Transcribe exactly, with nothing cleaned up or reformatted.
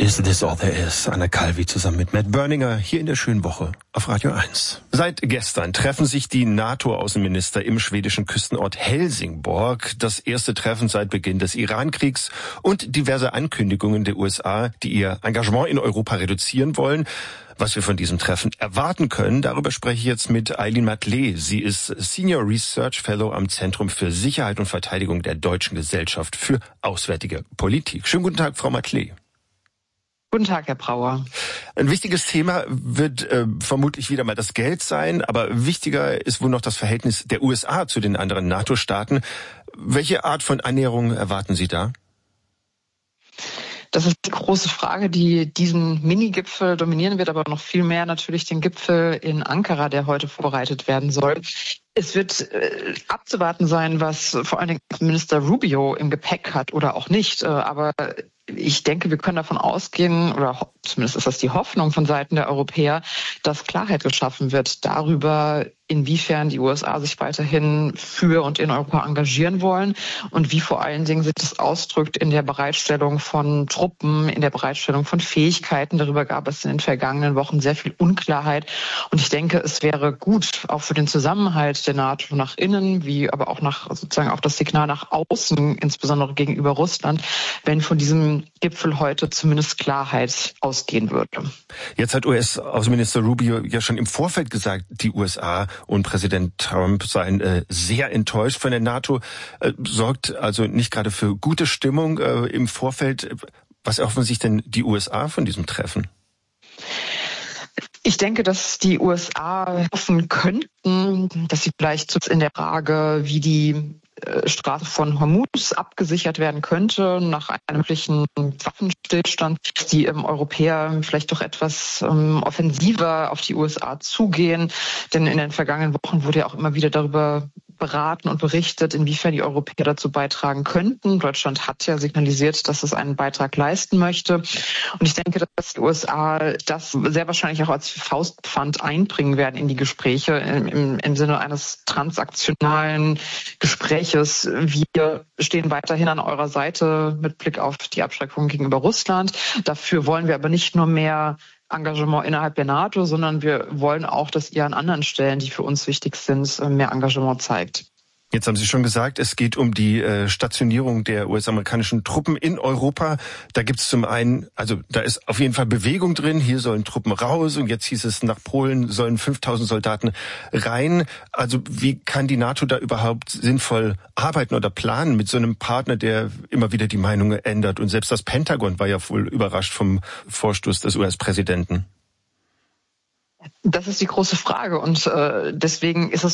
Is This All There Is? Anna Calvi zusammen mit Matt Berninger hier in der schönen Woche auf Radio eins. Seit gestern treffen sich die NATO-Außenminister im schwedischen Küstenort Helsingborg. Das erste Treffen seit Beginn des Iran-Kriegs und diverse Ankündigungen der U S A, die ihr Engagement in Europa reduzieren wollen. Was wir von diesem Treffen erwarten können, darüber spreche ich jetzt mit Eileen Matlé. Sie ist Senior Research Fellow am Zentrum für Sicherheit und Verteidigung der Deutschen Gesellschaft für Auswärtige Politik. Schönen guten Tag, Frau Matlé. Guten Tag, Herr Brauer. Ein wichtiges Thema wird äh, vermutlich wieder mal das Geld sein, aber wichtiger ist wohl noch das Verhältnis der U S A zu den anderen NATO-Staaten. Welche Art von Annäherung erwarten Sie da? Das ist die große Frage, die diesen Mini-Gipfel dominieren wird, aber noch viel mehr natürlich den Gipfel in Ankara, der heute vorbereitet werden soll. Es wird äh, abzuwarten sein, was vor allen Dingen Minister Rubio im Gepäck hat oder auch nicht. Äh, aber ich denke, wir können davon ausgehen, oder zumindest ist das die Hoffnung von Seiten der Europäer, dass Klarheit geschaffen wird darüber, inwiefern die U S A sich weiterhin für und in Europa engagieren wollen und wie vor allen Dingen sich das ausdrückt in der Bereitstellung von Truppen, in der Bereitstellung von Fähigkeiten. Darüber gab es in den vergangenen Wochen sehr viel Unklarheit. Und ich denke, es wäre gut, auch für den Zusammenhalt der NATO nach innen, wie aber auch nach sozusagen auch das Signal nach außen, insbesondere gegenüber Russland, wenn von diesem Gipfel heute zumindest Klarheit ausgehen würde. Jetzt hat U S-Außenminister Rubio ja schon im Vorfeld gesagt, die U S A und Präsident Trump seien äh, sehr enttäuscht von der NATO, äh, sorgt also nicht gerade für gute Stimmung äh, im Vorfeld. Was erhoffen sich denn die U S A von diesem Treffen? Ich denke, dass die U S A hoffen könnten, dass sie vielleicht in der Frage, wie die Straße von Hormuz abgesichert werden könnte, nach einem möglichen Waffenstillstand, die ähm, Europäer vielleicht doch etwas ähm, offensiver auf die U S A zugehen. Denn in den vergangenen Wochen wurde ja auch immer wieder darüber beraten und berichtet, inwiefern die Europäer dazu beitragen könnten. Deutschland hat ja signalisiert, dass es einen Beitrag leisten möchte. Und ich denke, dass die U S A das sehr wahrscheinlich auch als Faustpfand einbringen werden in die Gespräche im, im, im Sinne eines transaktionalen Gespräches. Wir stehen weiterhin an eurer Seite mit Blick auf die Abschreckung gegenüber Russland. Dafür wollen wir aber nicht nur mehr Engagement innerhalb der NATO, sondern wir wollen auch, dass ihr an anderen Stellen, die für uns wichtig sind, mehr Engagement zeigt. Jetzt haben Sie schon gesagt, es geht um die äh, Stationierung der U S-amerikanischen Truppen in Europa. Da gibt es zum einen, also da ist auf jeden Fall Bewegung drin. Hier sollen Truppen raus und jetzt hieß es, nach Polen sollen fünftausend Soldaten rein. Also wie kann die NATO da überhaupt sinnvoll arbeiten oder planen mit so einem Partner, der immer wieder die Meinung ändert? Und selbst das Pentagon war ja wohl überrascht vom Vorstoß des U S-Präsidenten. Das ist die große Frage und äh, deswegen ist es